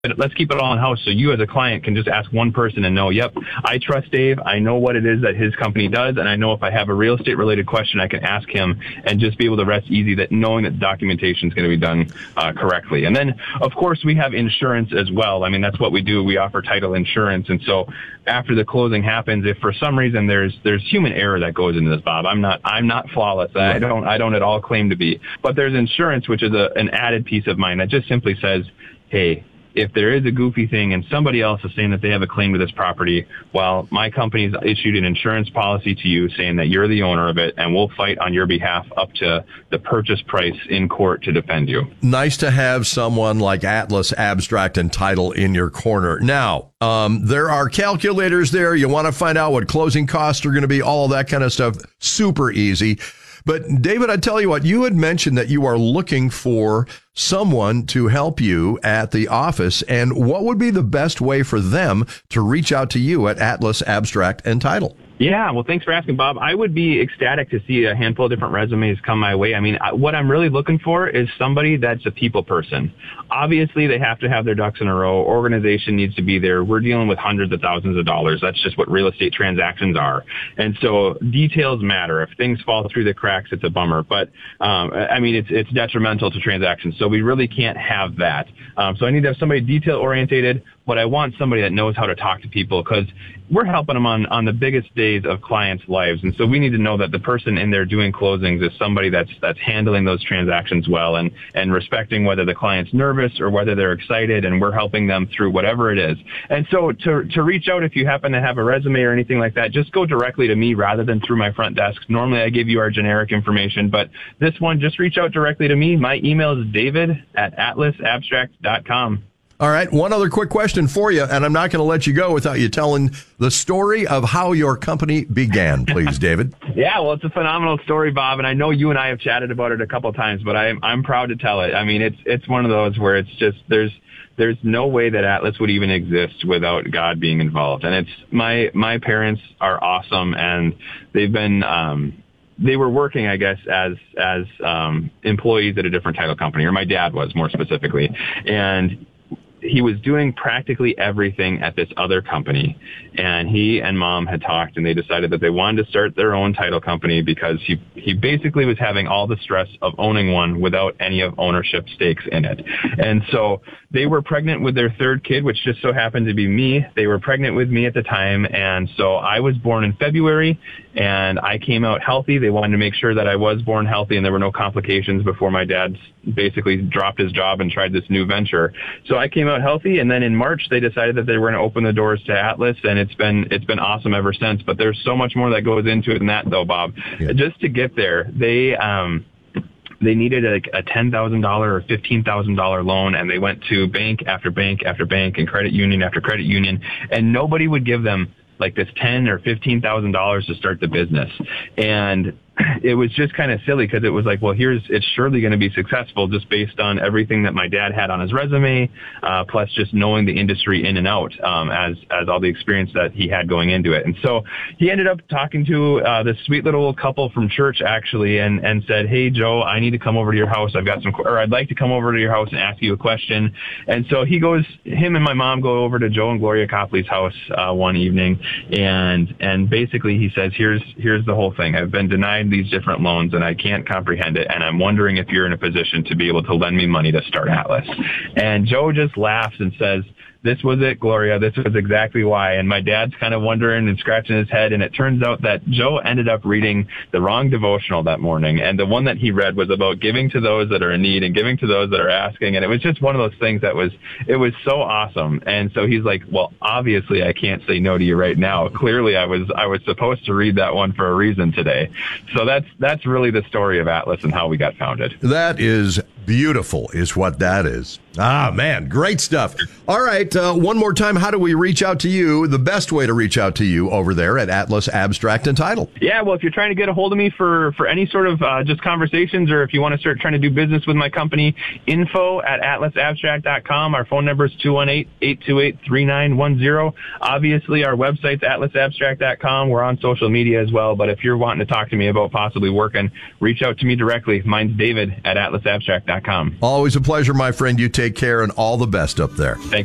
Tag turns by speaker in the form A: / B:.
A: let's keep it all in-house so you as a client can just ask one person and know, yep, I trust Dave. I know what it is that his company does, and I know if I have a real estate-related question, I can ask him and just be able to rest easy that knowing that the documentation is going to be done correctly. And then, of course, we have insurance as well. I mean, that's what we do. We offer title insurance. And so after the closing happens, if for some reason there's human error that goes into this, Bob, I'm not flawless. I don't at all claim to be. But there's insurance, which is an added peace of mind that just simply says, hey, if there is a goofy thing and somebody else is saying that they have a claim to this property, well, my company's issued an insurance policy to you saying that you're the owner of it, and we'll fight on your behalf up to the purchase price in court to defend you.
B: Nice to have someone like Atlas Abstract and Title in your corner. Now, there are calculators there. You want to find out what closing costs are going to be, all of that kind of stuff. Super easy. But David, I tell you what, you had mentioned that you are looking for someone to help you at the office. And what would be the best way for them to reach out to you at Atlas Abstract and Title?
A: Yeah, well, thanks for asking, Bob. I would be ecstatic to see a handful of different resumes come my way. I mean, what I'm really looking for is somebody that's a people person. Obviously, they have to have their ducks in a row. Organization needs to be there. We're dealing with hundreds of thousands of dollars. That's just what real estate transactions are. And so details matter. If things fall through the cracks, it's a bummer. But, I mean, it's detrimental to transactions. So we really can't have that. So I need to have somebody detail-orientated, but I want somebody that knows how to talk to people because we're helping them on the biggest days of clients' lives. And so we need to know that the person in there doing closings is somebody that's handling those transactions well and respecting whether the client's nervous or whether they're excited, and we're helping them through whatever it is. And so to reach out, if you happen to have a resume or anything like that, just go directly to me rather than through my front desk. Normally I give you our generic information, but this one, just reach out directly to me. My email is david@atlasabstract.com.
B: All right. One other quick question for you, and I'm not going to let you go without you telling the story of how your company began, please, David.
A: Yeah, well, it's a phenomenal story, Bob, and I know you and I have chatted about it a couple of times, but I'm proud to tell it. I mean, it's one of those where it's just there's no way that Atlas would even exist without God being involved. And it's my parents are awesome, and they've been they were working, I guess, as employees at a different title company, or my dad was more specifically, and he was doing practically everything at this other company, and he and mom had talked, and they decided that they wanted to start their own title company because he basically was having all the stress of owning one without any of ownership stakes in it. And so they were pregnant with their third kid, which just so happened to be me. They were pregnant with me at the time, and so I was born in February, and I came out healthy. They wanted to make sure that I was born healthy and there were no complications before my dad basically dropped his job and tried this new venture. So I came out healthy, and then in March they decided that they were going to open the doors to Atlas, and it's been awesome ever since. But there's so much more that goes into it than that, though, Bob. Yeah. Just to get there, they needed a $10,000 or $15,000 loan, and they went to bank after bank after bank and credit union after credit union, and nobody would give them like this $10,000 or $15,000 to start the business. And it was just kind of silly because it was like, well, it's surely going to be successful just based on everything that my dad had on his resume, plus just knowing the industry in and out, as all the experience that he had going into it. And so he ended up talking to this sweet little couple from church, actually, and said, hey, Joe, I need to come over to your house. I'd like to come over to your house and ask you a question. And so him and my mom go over to Joe and Gloria Copley's house one evening, and basically he says, here's the whole thing. I've been denied these different loans and I can't comprehend it, and I'm wondering if you're in a position to be able to lend me money to start Atlas. And Joe just laughs and says, this was it, Gloria. This was exactly why. And my dad's kind of wondering and scratching his head. And it turns out that Joe ended up reading the wrong devotional that morning. And the one that he read was about giving to those that are in need and giving to those that are asking. And it was just one of those things it was so awesome. And so he's like, well, obviously I can't say no to you right now. Clearly I was supposed to read that one for a reason today. So that's really the story of Atlas and how we got founded.
B: That is beautiful is what that is. Ah, man, great stuff. All right, one more time, how do we reach out to you? The best way to reach out to you over there at Atlas Abstract and Title.
A: Yeah, well, if you're trying to get a hold of me for any sort of just conversations, or if you want to start trying to do business with my company, info@atlasabstract.com. Our phone number is 218-828-3910. Obviously, our website's atlasabstract.com. We're on social media as well, but if you're wanting to talk to me about possibly working, reach out to me directly. Mine's David@atlasabstract.com.
B: Always a pleasure, my friend. You take care, and all the best up there.
A: Thank